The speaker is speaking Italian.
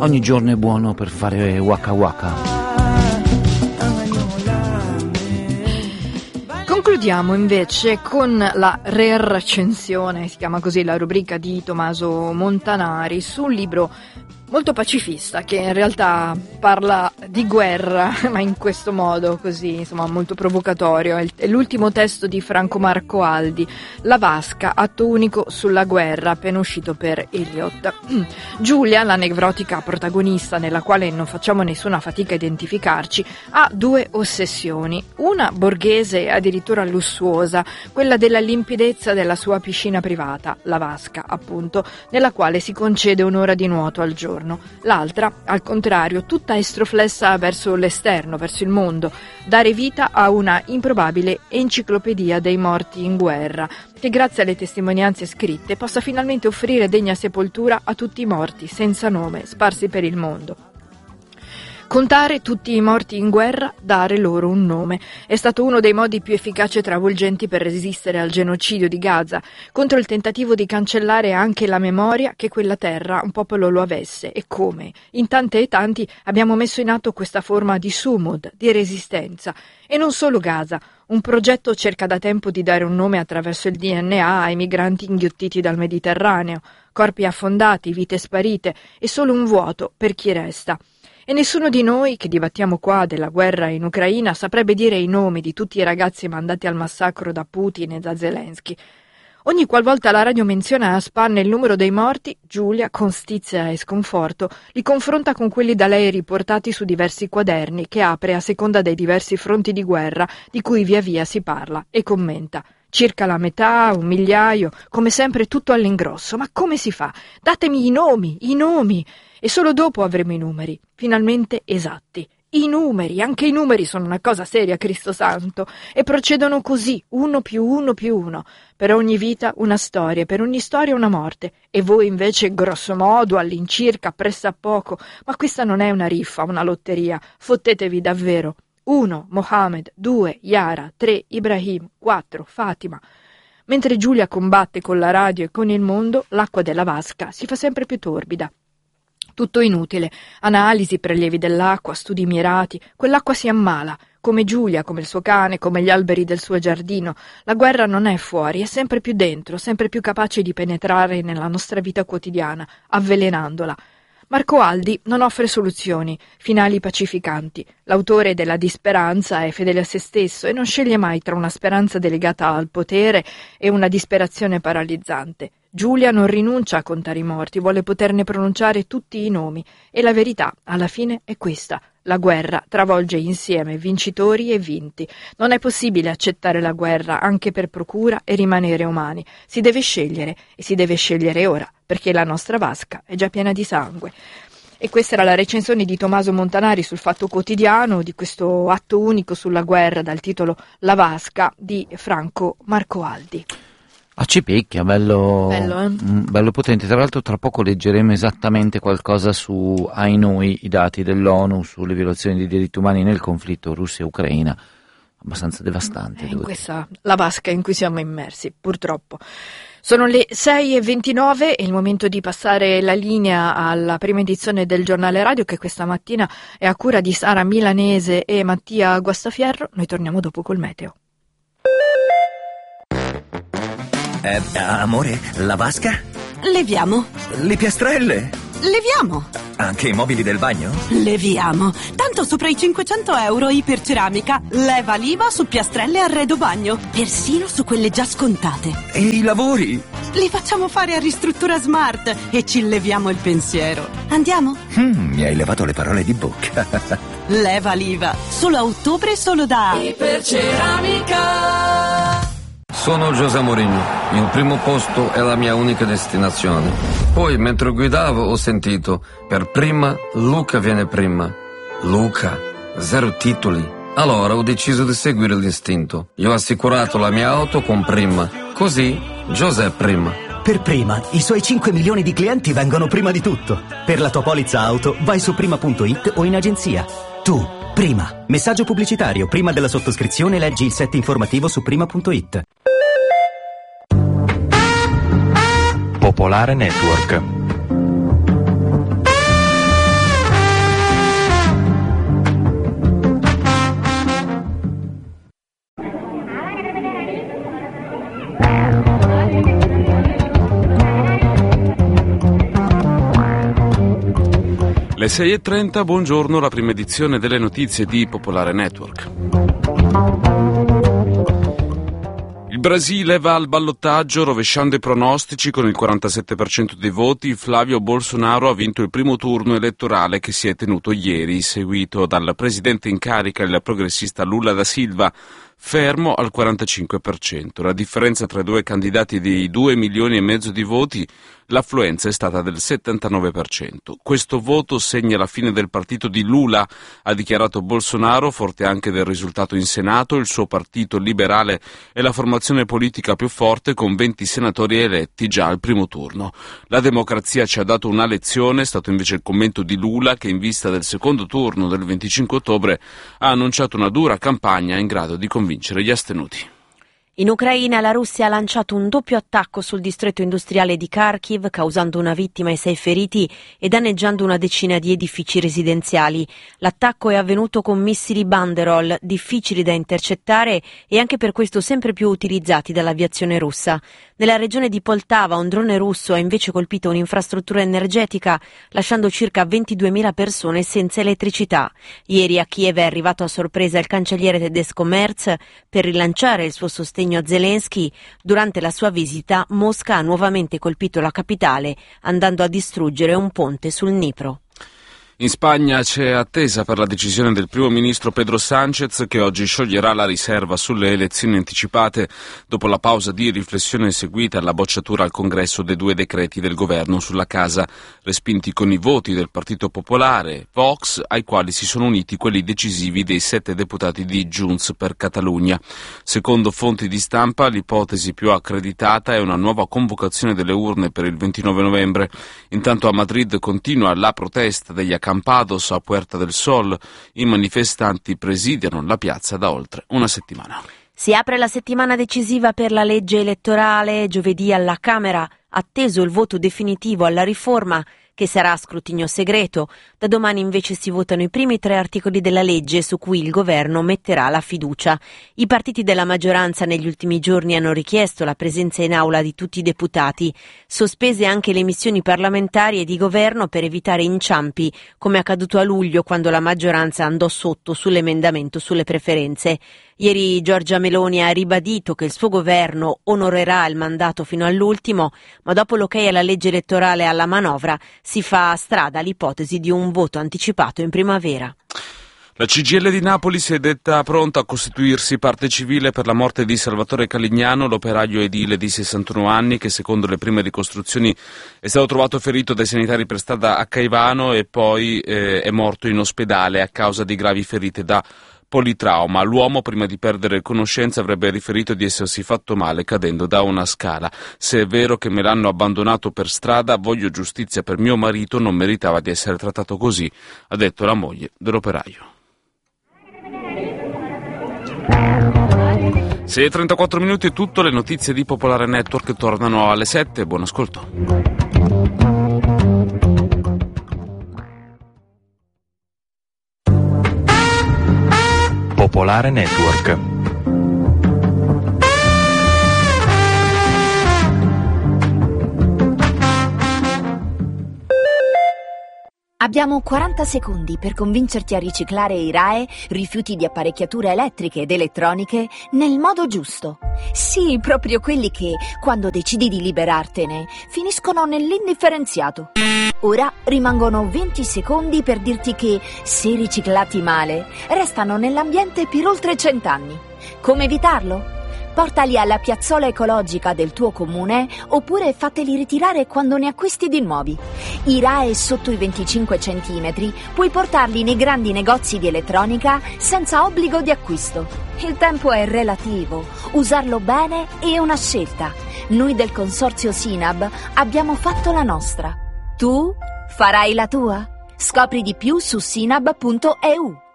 Ogni giorno è buono per fare waka waka. Concludiamo invece con la recensione, si chiama così la rubrica di Tommaso Montanari, su un libro molto pacifista che in realtà parla di guerra, ma in questo modo così, insomma, molto provocatorio. È l'ultimo testo di Franco Marco Aldi, La vasca, atto unico sulla guerra, appena uscito per Eliot. Giulia, la nevrotica protagonista, nella quale non facciamo nessuna fatica a identificarci, ha due ossessioni, una borghese e addirittura lussuosa, quella della limpidezza della sua piscina privata, la vasca appunto, nella quale si concede un'ora di nuoto al giorno. L'altra, al contrario, tutta estroflessa verso l'esterno, verso il mondo, dare vita a una improbabile enciclopedia dei morti in guerra, che grazie alle testimonianze scritte possa finalmente offrire degna sepoltura a tutti i morti senza nome sparsi per il mondo. Contare tutti i morti in guerra, dare loro un nome, è stato uno dei modi più efficaci e travolgenti per resistere al genocidio di Gaza, contro il tentativo di cancellare anche la memoria che quella terra un popolo lo avesse. E come? In tante e tanti abbiamo messo in atto questa forma di sumud, di resistenza. E non solo Gaza. Un progetto cerca da tempo di dare un nome attraverso il DNA ai migranti inghiottiti dal Mediterraneo, corpi affondati, vite sparite e solo un vuoto per chi resta. E nessuno di noi, che dibattiamo qua della guerra in Ucraina, saprebbe dire i nomi di tutti i ragazzi mandati al massacro da Putin e da Zelensky. Ogni qualvolta la radio menziona a spanne il numero dei morti, Giulia, con stizza e sconforto, li confronta con quelli da lei riportati su diversi quaderni che apre a seconda dei diversi fronti di guerra di cui via via si parla, e commenta. Circa la metà, 1 migliaio, come sempre tutto all'ingrosso. Ma come si fa? Datemi i nomi, i nomi! E solo dopo avremo i numeri, finalmente esatti. I numeri, anche i numeri sono una cosa seria, Cristo santo, e procedono così, 1 più 1 più 1. Per ogni vita una storia, per ogni storia una morte. E voi invece, grosso modo, all'incirca, pressappoco, ma questa non è una riffa, una lotteria, fottetevi davvero. 1. Mohammed, 2. Yara, 3. Ibrahim, 4. Fatima. Mentre Giulia combatte con la radio e con il mondo, l'acqua della vasca si fa sempre più torbida. Tutto inutile, analisi, prelievi dell'acqua, studi mirati, quell'acqua si ammala, come Giulia, come il suo cane, come gli alberi del suo giardino. La guerra non è fuori, è sempre più dentro, sempre più capace di penetrare nella nostra vita quotidiana, avvelenandola. Marco Aldi non offre soluzioni, finali pacificanti. L'autore della Disperanza è fedele a se stesso e non sceglie mai tra una speranza delegata al potere e una disperazione paralizzante. Giulia non rinuncia a contare i morti, vuole poterne pronunciare tutti i nomi. E la verità, alla fine, è questa. La guerra travolge insieme vincitori e vinti. Non è possibile accettare la guerra anche per procura e rimanere umani. Si deve scegliere, e si deve scegliere ora, perché la nostra vasca è già piena di sangue. E questa era la recensione di Tommaso Montanari sul Fatto Quotidiano di questo atto unico sulla guerra dal titolo La vasca di Franco Marco Aldi. Ci picchia, bello, bello potente. Tra l'altro tra poco leggeremo esattamente qualcosa su, ai noi, i dati dell'ONU sulle violazioni dei diritti umani nel conflitto Russia-Ucraina, abbastanza devastante. In questa la vasca in cui siamo immersi, purtroppo. Sono le 6:29 e il momento di passare la linea alla prima edizione del Giornale Radio, che questa mattina è a cura di Sara Milanese e Mattia Guastafierro. Noi torniamo dopo col meteo. Amore, la vasca? Leviamo. Le piastrelle? Leviamo. Anche i mobili del bagno? Leviamo. Tanto sopra i 500 euro Iperceramica leva l'IVA su piastrelle e arredo bagno, persino su quelle già scontate. E i lavori? Li facciamo fare a Ristruttura Smart e ci leviamo il pensiero. Andiamo? Mi hai levato le parole di bocca. Leva l'IVA. Solo a ottobre, solo da Iperceramica. Sono José Mourinho, il primo posto è la mia unica destinazione. Poi, mentre guidavo, ho sentito, per prima, Luca viene prima. Luca, 0 titoli. Allora ho deciso di seguire l'istinto. Io ho assicurato la mia auto con Prima. Così, José prima. Per Prima, i suoi 5 milioni di clienti vengono prima di tutto. Per la tua polizza auto, vai su prima.it o in agenzia. Tu, Prima. Messaggio pubblicitario. Prima della sottoscrizione leggi il set informativo su prima.it. Popolare Network. Le 6:30, buongiorno, la prima edizione delle notizie di Popolare Network. Il Brasile va al ballottaggio rovesciando i pronostici. Con il 47% dei voti Flavio Bolsonaro ha vinto il primo turno elettorale che si è tenuto ieri, seguito dal presidente in carica, il progressista Lula da Silva, fermo al 45%. La differenza tra i due candidati di 2,5 milioni di voti, l'affluenza è stata del 79%. Questo voto segna la fine del partito di Lula, ha dichiarato Bolsonaro, forte anche del risultato in Senato. Il suo partito liberale è la formazione politica più forte, con 20 senatori eletti già al primo turno. La democrazia ci ha dato una lezione, è stato invece il commento di Lula, che in vista del secondo turno del 25 ottobre ha annunciato una dura campagna in grado di convincere gli astenuti. In Ucraina la Russia ha lanciato un doppio attacco sul distretto industriale di Kharkiv, causando una vittima e 6 feriti e danneggiando una decina di edifici residenziali. L'attacco è avvenuto con missili Banderol, difficili da intercettare e anche per questo sempre più utilizzati dall'aviazione russa. Nella regione di Poltava un drone russo ha invece colpito un'infrastruttura energetica, lasciando circa 22.000 persone senza elettricità. Ieri a Kiev è arrivato a sorpresa il cancelliere tedesco Merz per rilanciare il suo sostegno a Zelensky. Durante la sua visita, Mosca ha nuovamente colpito la capitale, andando a distruggere un ponte sul Dnipro. In Spagna c'è attesa per la decisione del primo ministro Pedro Sánchez, che oggi scioglierà la riserva sulle elezioni anticipate dopo la pausa di riflessione seguita alla bocciatura al Congresso dei 2 decreti del governo sulla casa, respinti con i voti del Partito Popolare, Vox, ai quali si sono uniti quelli decisivi dei 7 deputati di Junts per Catalunya. Secondo fonti di stampa, l'ipotesi più accreditata è una nuova convocazione delle urne per il 29 novembre. Intanto a Madrid continua la protesta degli Acampados a Puerta del Sol. I manifestanti presidiano la piazza da oltre una settimana. Si apre la settimana decisiva per la legge elettorale. Giovedì alla Camera, atteso il voto definitivo alla riforma, che sarà a scrutinio segreto. Da domani invece si votano i primi 3 articoli della legge su cui il governo metterà la fiducia. I partiti della maggioranza negli ultimi giorni hanno richiesto la presenza in aula di tutti i deputati, sospese anche le missioni parlamentari e di governo per evitare inciampi, come accaduto a luglio quando la maggioranza andò sotto sull'emendamento sulle preferenze. Ieri Giorgia Meloni ha ribadito che il suo governo onorerà il mandato fino all'ultimo, ma dopo l'ok alla legge elettorale e alla manovra si fa strada l'ipotesi di un voto anticipato in primavera. La CGIL di Napoli si è detta pronta a costituirsi parte civile per la morte di Salvatore Calignano, l'operaio edile di 61 anni che secondo le prime ricostruzioni è stato trovato ferito dai sanitari per strada a Caivano e poi è morto in ospedale a causa di gravi ferite da politrauma. L'uomo, prima di perdere conoscenza, avrebbe riferito di essersi fatto male cadendo da una scala. Se è vero che me l'hanno abbandonato per strada, voglio giustizia per mio marito, non meritava di essere trattato così, ha detto la moglie dell'operaio. 6:34 minuti è tutto, le notizie di Popolare Network tornano alle 7, buon ascolto. Popolare Network. Abbiamo 40 secondi per convincerti a riciclare i RAEE, rifiuti di apparecchiature elettriche ed elettroniche, nel modo giusto. Sì, proprio quelli che, quando decidi di liberartene, finiscono nell'indifferenziato. Ora rimangono 20 secondi per dirti che, se riciclati male, restano nell'ambiente per oltre 100 anni. Come evitarlo? Portali alla piazzola ecologica del tuo comune oppure fateli ritirare quando ne acquisti di nuovi. I RAEE sotto i 25 centimetri puoi portarli nei grandi negozi di elettronica senza obbligo di acquisto. Il tempo è relativo, usarlo bene è una scelta. Noi del consorzio Sinab abbiamo fatto la nostra. Tu farai la tua? Scopri di più su sinab.eu.